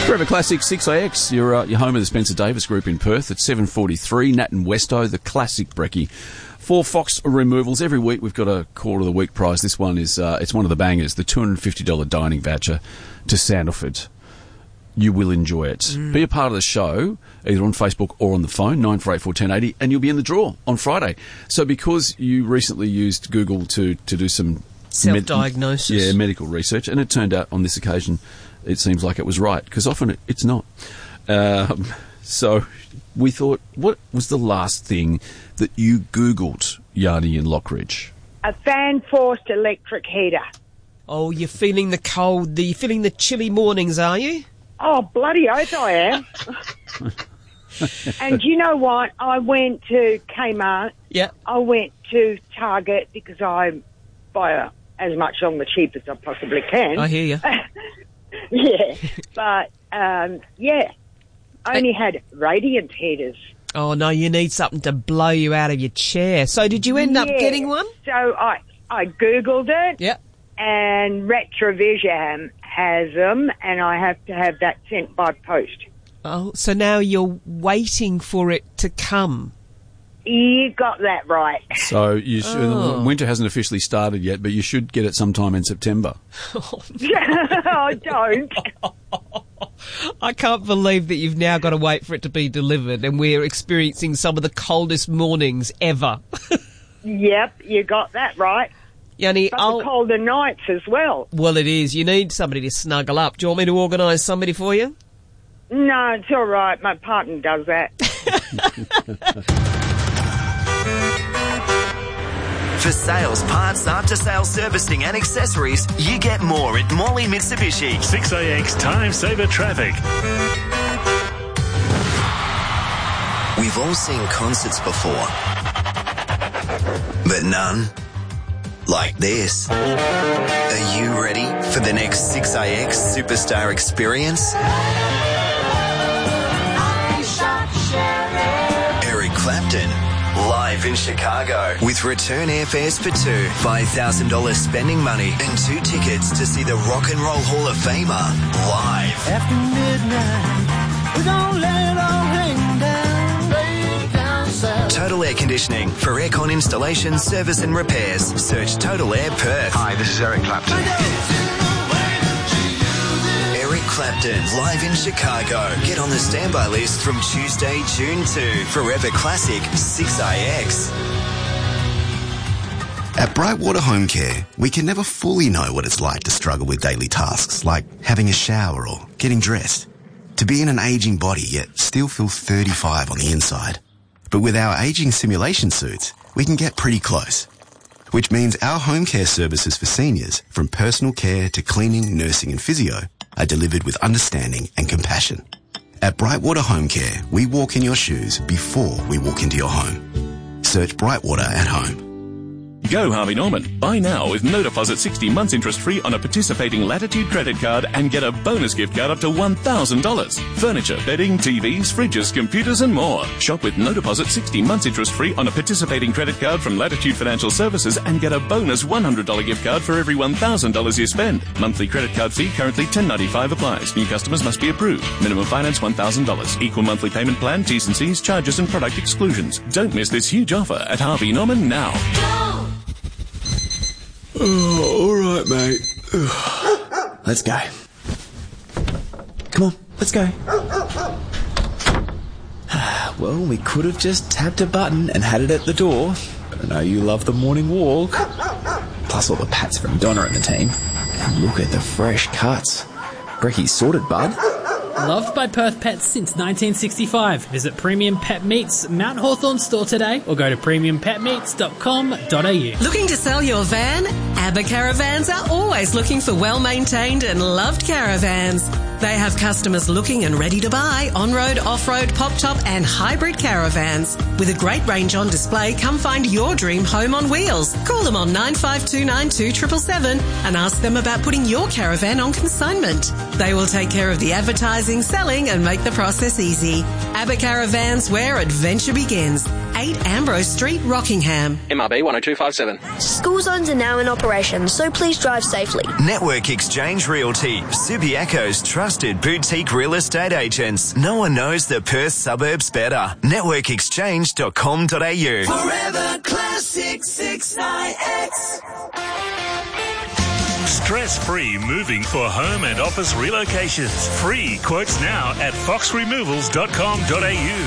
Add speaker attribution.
Speaker 1: Forever Classic 6AX, your home of the Spencer Davis Group in Perth at 7:43. Nat and Westo, the classic brekkie. For Fox Removals, every week we've got a Call of the Week prize. This one is it's one of the bangers, the $250 dining voucher to Sandalford. You will enjoy it. Be a part of the show, either on Facebook or on the phone, 94841080, and you'll be in the draw on Friday. So because you recently used Google to do some
Speaker 2: self-diagnosis,
Speaker 1: medical research, and it turned out on this occasion it seems like it was right, because often it's not. So we thought, what was the last thing that you Googled, Yanni in Lockridge?
Speaker 3: A fan-forced electric heater.
Speaker 2: Oh, you're feeling the cold, you're feeling the chilly mornings, are you?
Speaker 3: Oh, bloody oath I am. And you know what? I went to Kmart.
Speaker 2: Yeah.
Speaker 3: I went to Target because I buy as much on the cheap as I possibly can.
Speaker 2: I hear you.
Speaker 3: Yeah. But, I only had radiant heaters.
Speaker 2: Oh, no, you need something to blow you out of your chair. So did you end up getting one?
Speaker 3: So I Googled it.
Speaker 2: Yep.
Speaker 3: And Retrovision has them, and I have to have that sent by post.
Speaker 2: Oh, so now you're waiting for it to come.
Speaker 3: You got that right.
Speaker 1: So you should, winter hasn't officially started yet, but you should get it sometime in September.
Speaker 3: Oh, don't.
Speaker 2: I can't believe that you've now got to wait for it to be delivered, and we're experiencing some of the coldest mornings ever.
Speaker 3: Yep, you got that right.
Speaker 2: Yanni,
Speaker 3: but the colder nights as well.
Speaker 2: Well, it is. You need somebody to snuggle up. Do you want me to organise somebody for you?
Speaker 3: No, it's all right. My partner does that.
Speaker 4: For sales, parts, after-sales servicing and accessories, you get more at Morley Mitsubishi.
Speaker 5: 6AX Time Saver Traffic.
Speaker 4: We've all seen concerts before, but none like this. Are you ready for the next 6AX Superstar experience? Eric Clapton, live in Chicago, with return airfares for two, $5,000 spending money, and 2 tickets to see the Rock and Roll Hall of Famer live.
Speaker 6: After midnight, we're gonna let it all hang down, lay down south.
Speaker 4: Total Air Conditioning for aircon installation, service and repairs. Search Total Air Perth.
Speaker 7: Hi, this is Eric Clapton.
Speaker 4: Eric Clapton, live in Chicago. Get on the standby list from Tuesday, June 2. Forever Classic 6IX.
Speaker 8: At Brightwater Home Care, we can never fully know what it's like to struggle with daily tasks like having a shower or getting dressed. To be in an aging body yet still feel 35 on the inside. But with our aging simulation suits, we can get pretty close. Which means our home care services for seniors, from personal care to cleaning, nursing and physio, are delivered with understanding and compassion. At Brightwater Home Care, we walk in your shoes before we walk into your home. Search Brightwater at home.
Speaker 5: Go Harvey Norman. Buy now with no deposit, 60 months interest free on a participating Latitude credit card and get a bonus gift card up to $1,000. Furniture, bedding, TVs, fridges, computers and more. Shop with no deposit, 60 months interest free on a participating credit card from Latitude Financial Services and get a bonus $100 gift card for every $1,000 you spend. Monthly credit card fee currently $10.95 applies. New customers must be approved. Minimum finance $1,000. Equal monthly payment plan, T's and C's, charges and product exclusions. Don't miss this huge offer at Harvey Norman now.
Speaker 8: Oh, all right, mate.
Speaker 9: Let's go. Come on, let's go. Well, we could have just tapped a button and had it at the door, but I know you love the morning walk. Plus all the pats from Donna and the team. And look at the fresh cuts. Brekkie's sorted, bud.
Speaker 10: Loved by Perth Pets since 1965. Visit Premium Pet Meats Mount Hawthorn store today or go to premiumpetmeats.com.au.
Speaker 11: Looking to sell your van? ABBA Caravans are always looking for well-maintained and loved caravans. They have customers looking and ready to buy on-road, off-road, pop-top and hybrid caravans. With a great range on display, come find your dream home on wheels. Call them on 95292777 and ask them about putting your caravan on consignment. They will take care of the advertising, selling and make the process easy. ABBA Caravans, where adventure begins. 8 Ambrose Street, Rockingham.
Speaker 7: MRB 10257.
Speaker 12: School zones are now in operation, so please drive safely.
Speaker 4: Network Exchange Realty, Subiaco's trusted boutique real estate agents. No one knows the Perth suburbs better. Networkexchange.com.au.
Speaker 6: Forever Classic 69X.
Speaker 13: Stress-free moving for home and office relocations. Free quotes now at foxremovals.com.au.